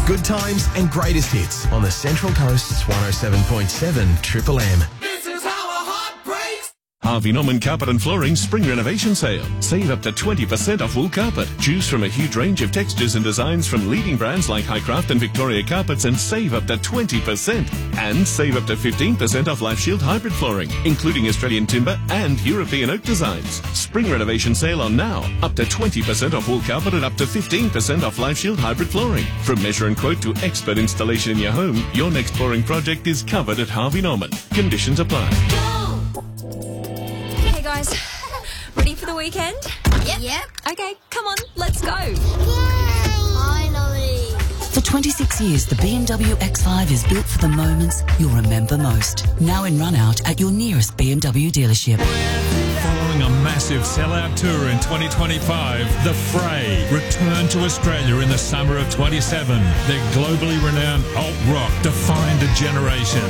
Good times and greatest hits on the Central Coast's 107.7 Triple M. Harvey Norman Carpet and Flooring Spring Renovation Sale. Save up to 20% off wool carpet. Choose from a huge range of textures and designs from leading brands like Highcraft and Victoria Carpets and save up to 20%. And save up to 15% off LifeShield hybrid flooring, including Australian timber and European oak designs. Spring Renovation Sale on now. Up to 20% off wool carpet and up to 15% off LifeShield hybrid flooring. From measure and quote to expert installation in your home, your next flooring project is covered at Harvey Norman. Conditions apply. Guys, ready for the weekend? Yep. Okay, come on, let's go. Yay! Finally. For 26 years, the BMW X5 is built for the moments you'll remember most. Now in run-out at your nearest BMW dealership. Following a massive sellout tour in 2025, The Fray return to Australia in the summer of 27. Their globally renowned alt rock defined a generation.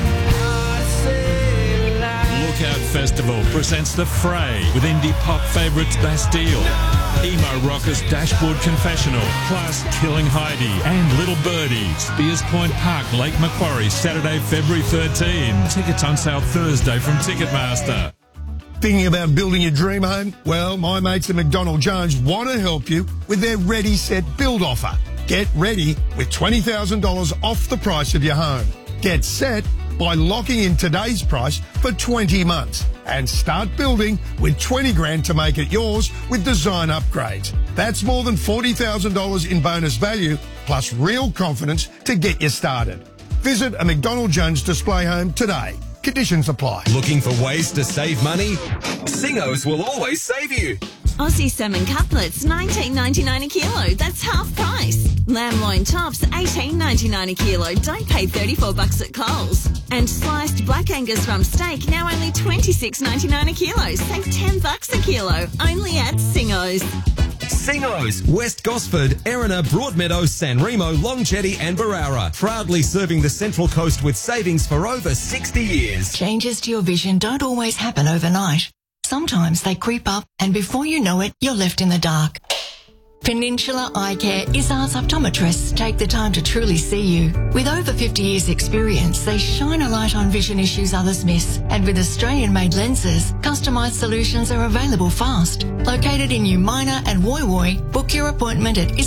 Lookout Festival presents The Fray with indie pop favourites Bastille, emo rockers Dashboard Confessional, plus Killing Heidi and Little Birdie. Spears Point Park, Lake Macquarie, Saturday, February 13. Tickets on sale Thursday from Ticketmaster. Thinking about building your dream home? Well, my mates at McDonald Jones want to help you with their Ready Set Build offer. Get ready with $20,000 off the price of your home. Get set by locking in today's price for 20 months and start building with 20 grand to make it yours with design upgrades. That's more than $40,000 in bonus value plus real confidence to get you started. Visit a McDonald Jones display home today. Conditions apply. Looking for ways to save money? Singos will always save you. Aussie salmon cutlets, $19.99 a kilo. That's half price. Lamb loin chops, $18.99 a kilo. Don't pay $34 at Coles. And sliced Black Angus rump steak, now only $26.99 a kilo. Save $10 a kilo. Only at Singos. Singos, West Gosford, Erina, Broadmeadows, San Remo, Longchetty and Barara. Proudly serving the Central Coast with savings for over 60 years. Changes to your vision don't always happen overnight. Sometimes they creep up and before you know it, you're left in the dark. Peninsula Eye Care Izzard's optometrists take the time to truly see you. With over 50 years experience, they shine a light on vision issues others miss. And with Australian-made lenses, customised solutions are available fast. Located in New Minor and Woy Woy, book your appointment at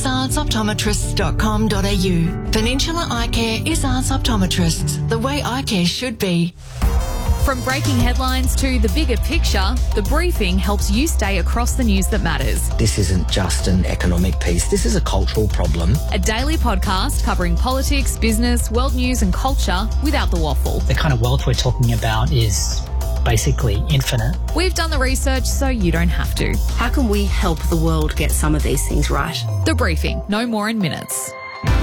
izardsoptometrists.com.au. Peninsula Eye Care Izzard's optometrists, the way eye care should be. From breaking headlines to the bigger picture, The Briefing helps you stay across the news that matters. This isn't just an economic piece, this is a cultural problem. A daily podcast covering politics, business, world news and culture without the waffle. The kind of wealth we're talking about is basically infinite. We've done the research so you don't have to. How can we help the world get some of these things right? The Briefing, no more in minutes.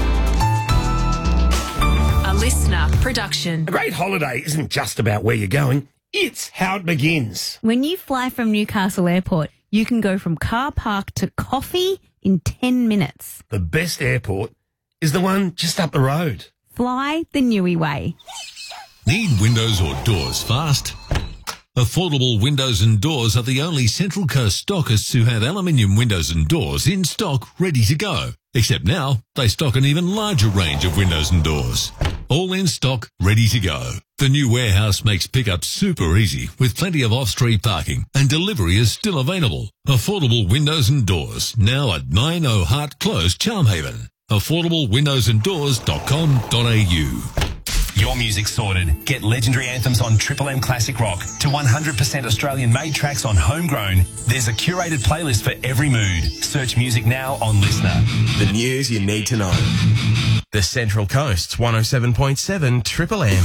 Listener production. A great holiday isn't just about where you're going, it's how it begins. When you fly from Newcastle Airport, you can go from car park to coffee in 10 minutes. The best airport is the one just up the road. Fly the Newey way. Need windows or doors fast? Affordable Windows and Doors are the only Central Coast stockists who have aluminium windows and doors in stock ready to go. Except now, they stock an even larger range of windows and doors. All in stock, ready to go. The new warehouse makes pickup super easy with plenty of off-street parking and delivery is still available. Affordable Windows and Doors, now at 90 Hart Close, Charmhaven. AffordableWindowsandDoors.com.au. Your music sorted. Get legendary anthems on Triple M Classic Rock to 100% Australian-made tracks on Homegrown. There's a curated playlist for every mood. Search music now on Listener. The news you need to know. The Central Coast's 107.7 Triple M.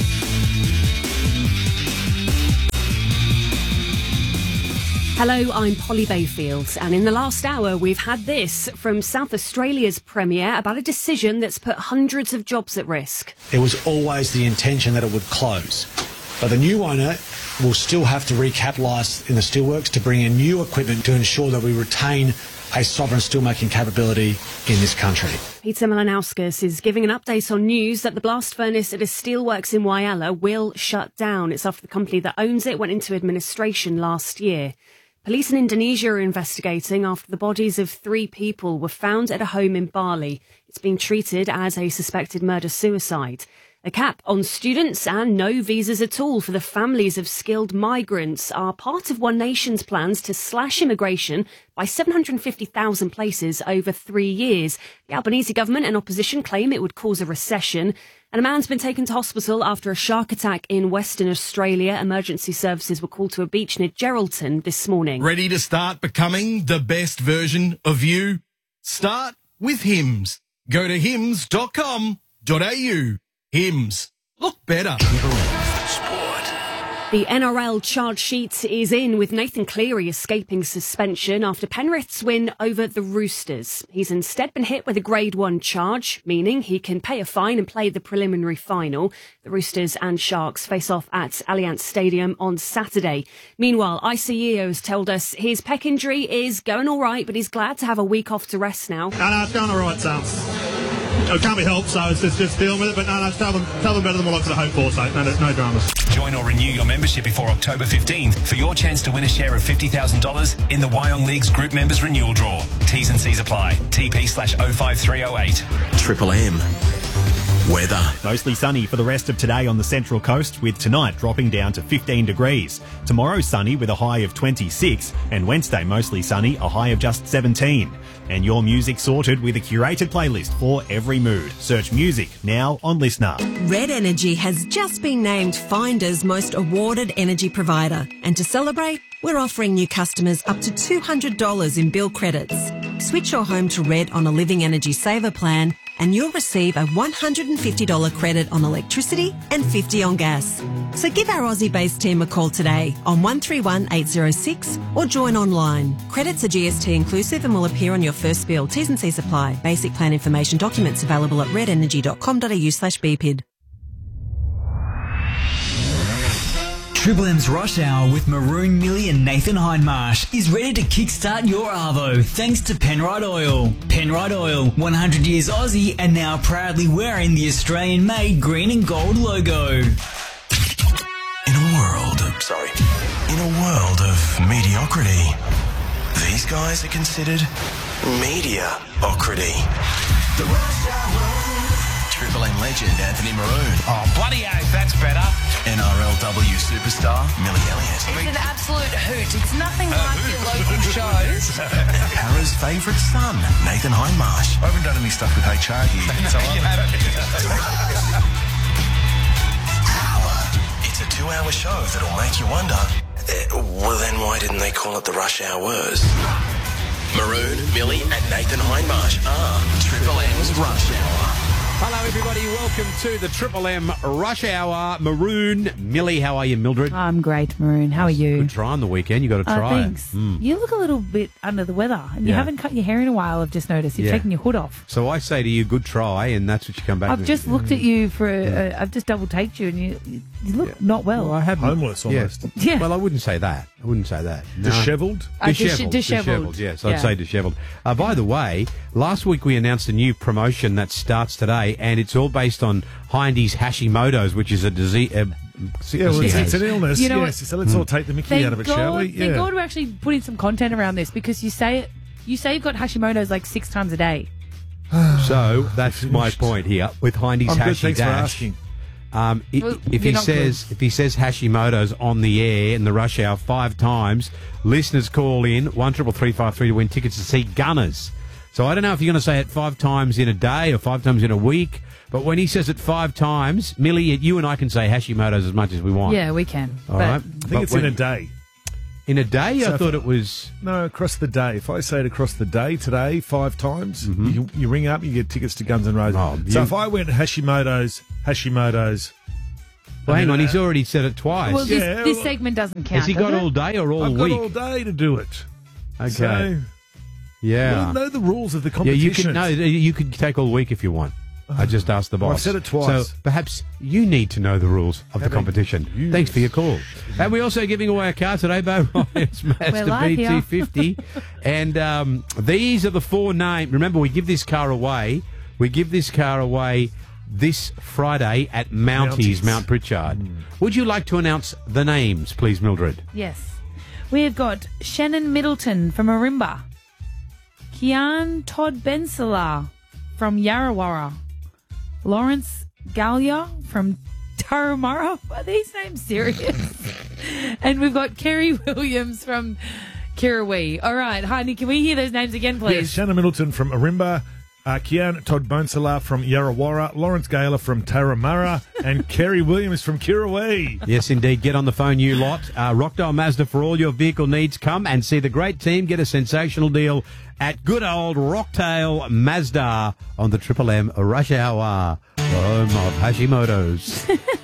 Hello, I'm Polly Bayfield, and in the last hour we've had this from South Australia's Premier about a decision that's put hundreds of jobs at risk. There was always the intention that it would close, but the new owner will still have to recapitalise in the steelworks to bring in new equipment to ensure that we retain a sovereign steelmaking capability in this country. Peter Malinauskas is giving an update on news that the blast furnace at a steelworks in Whyalla will shut down. It's after the company that owns it went into administration last year. Police in Indonesia are investigating after the bodies of 3 people were found at a home in Bali. It's being treated as a suspected murder-suicide. A cap on students and no visas at all for the families of skilled migrants are part of One Nation's plans to slash immigration by 750,000 places over 3 years. The Albanese government and opposition claim it would cause a recession. And a man's been taken to hospital after a shark attack in Western Australia. Emergency services were called to a beach near Geraldton this morning. Ready to start becoming the best version of you? Start with Hims. Go to hims.com.au. Hims. Look better. The NRL charge sheet is in, with Nathan Cleary escaping suspension after Penrith's win over the Roosters. He's instead been hit with a Grade 1 charge, meaning he can pay a fine and play the preliminary final. The Roosters and Sharks face off at Allianz Stadium on Saturday. Meanwhile, ICEO has told us his pec injury is going all right, but he's glad to have a week off to rest now. No, it's going all right, Sals. It can't be helped, so it's just dealing with it. But no, tell them better than what I've got to hope for, so no dramas. Join or renew your membership before October 15th for your chance to win a share of $50,000 in the Wyong League's Group Members Renewal Draw. T's and C's apply. TP/05308. Triple M. Weather. Mostly sunny for the rest of today on the Central Coast, with tonight dropping down to 15 degrees. Tomorrow sunny with a high of 26, and Wednesday mostly sunny, a high of just 17. And your music sorted with a curated playlist for every mood. Search music now on Listener. Red Energy has just been named Finder's most awarded energy provider. And to celebrate, we're offering new customers up to $200 in bill credits. Switch your home to Red on a Living Energy Saver plan, and you'll receive a $150 credit on electricity and $50 on gas. So give our Aussie-based team a call today on 131 806 or join online. Credits are GST inclusive and will appear on your first bill. T's and C's apply. Basic plan information documents available at redenergy.com.au/BPID. Triple M's Rush Hour with Maroon, Millie and Nathan Hindmarsh is ready to kickstart your Arvo thanks to Penrite Oil. Penrite Oil, 100 years Aussie and now proudly wearing the Australian-made green and gold logo. In a world of mediocrity, these guys are considered media-ocrity. The Rush Hour. Triple M legend Anthony Maroon. Oh, bloody oath, that's better. NRLW superstar Millie Elliott. It's an absolute hoot. It's nothing like your local shows. Para's favourite son, Nathan Hindmarsh. I haven't done any stuff with HR here. It's a 2-hour show that'll make you wonder, well then why didn't they call it the Rush Hours? Maroon, Millie and Nathan Hindmarsh are Triple M's Rush Hour. Hello, everybody. Welcome to the Triple M Rush Hour. Maroon, Millie, how are you, Mildred? I'm great, Maroon. How are you? Good try on the weekend. You got to try thanks. it. Mm. You look a little bit under the weather, and you haven't cut your hair in a while. I've just noticed. You've taken your hood off. So I say to you, good try, and that's what you come back with. I've just looked at you for. I've just double taked you, and you look not well. I have homeless almost. Yeah. Well, I wouldn't say that. No. Dishevelled? Dishevelled, yes. I'd say dishevelled. By the way, last week we announced a new promotion that starts today, and it's all based on Hindy's Hashimoto's, which is a disease. It's an illness. So let's all take the mickey out of it, shall we? Thank God we're actually putting some content around this, because you say you've got Hashimoto's like 6 times a day. So that's my point here with Hindy's Hashi Thanks for asking. If he says Hashimoto's on the air in the Rush Hour 5 times, listeners call in 133353 to win tickets to see Gunners. So I don't know if you're going to say it 5 times in a day or 5 times in a week, but when he says it 5 times, Millie, you and I can say Hashimoto's as much as we want. Yeah, we can. All right. I think it's in a day. In a day? So I thought it was... No, across the day. If I say it across the day today 5 times, you ring up, you get tickets to Guns N' Roses. So if I went Hashimoto's... Well, hang on, he's already said it twice. Well, this segment doesn't count. Has he got all day or all I've week? got all day to do it. Okay. So, yeah. know the rules of the competition. You could take all week if you want. I just asked the boss. I've said it twice. So perhaps you need to know the rules of the competition. Thanks for your call. And we're also giving away a car today, Bo Ryan's Mazda BT50. And these are the 4 names. Remember, we give this car away. This Friday at Mounties, Mount Pritchard. Would you like to announce the names, please, Mildred? Yes. We've got Shannon Middleton from Ourimbah. Kian Todd Bensala from Yarrawarra. Lawrence Gallia from Tarahumara. Are these names serious? And we've got Kerry Williams from Kirrawee. All right, Heidi, can we hear those names again, please? Yes, Shannon Middleton from Ourimbah, Kian Todd Bonsala from Yarrawarra, Lawrence Gala from Tarahumara, and Kerry Williams from Kirrawee. Yes, indeed. Get on the phone, you lot. Rockdale Mazda, for all your vehicle needs. Come and see the great team. Get a sensational deal at good old Rockdale Mazda on the Triple M Rush Hour, home of Hashimoto's.